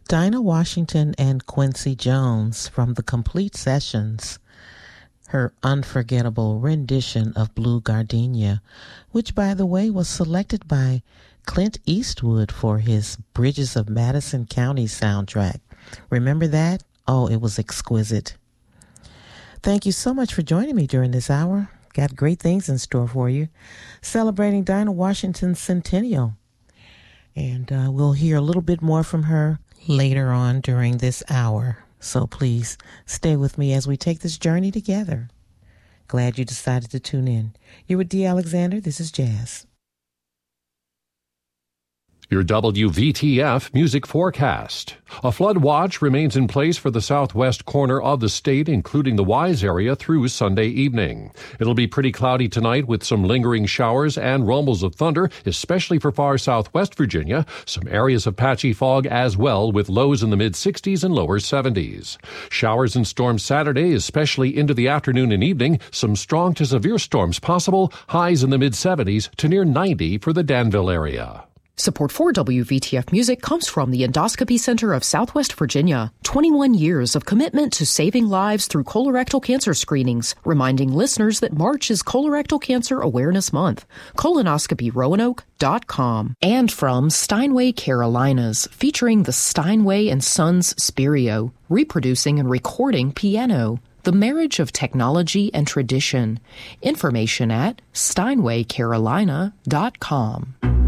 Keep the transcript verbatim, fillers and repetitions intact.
Dinah Washington and Quincy Jones from the Complete Sessions, her unforgettable rendition of Blue Gardenia, which, by the way, was selected by Clint Eastwood for his Bridges of Madison County soundtrack. Remember that? Oh, it was exquisite. Thank you so much for joining me during this hour. Got great things in store for you. Celebrating Dinah Washington's centennial. And uh, we'll hear a little bit more from her later on during this hour. So please stay with me as we take this journey together. Glad you decided to tune in. You're with Dee Alexander. This is Jazz. Your W V T F music forecast. A flood watch remains in place for the southwest corner of the state, including the Wise area, through Sunday evening. It'll be pretty cloudy tonight with some lingering showers and rumbles of thunder, especially for far southwest Virginia. Some areas of patchy fog as well, with lows in the mid-sixties and lower seventies. Showers and storms Saturday, especially into the afternoon and evening. Some strong to severe storms possible. Highs in the mid-seventies to near ninety for the Danville area. Support for W V T F Music comes from the Endoscopy Center of Southwest Virginia. twenty-one years of commitment to saving lives through colorectal cancer screenings, reminding listeners that March is Colorectal Cancer Awareness Month. colonoscopy roanoke dot com. And from Steinway Carolinas, featuring the Steinway and Sons Spirio, reproducing and recording piano. The marriage of technology and tradition. Information at steinway carolina dot com.